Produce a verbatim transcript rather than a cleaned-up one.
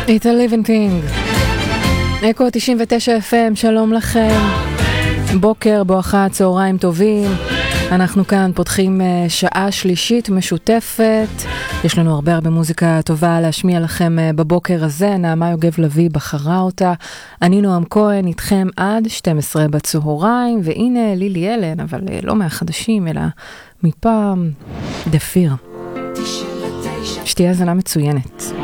It's a living thing. אקו תשעים ותשע אף אם, שלום לכם. בוקר, בואכה, צהריים טובים. אנחנו כאן פותחים שעה שלישית משותפת. יש לנו הרבה הרבה מוזיקה טובה להשמיע לכם בבוקר הזה. נעמה יוגב לוי בחרה אותה. אני נועם כהן איתכם עד שתים עשרה בצהריים. והנה לילי אלן, אבל לא מהחדשים, אלא מפעם דפיר. שתהיה הזנה מצוינת.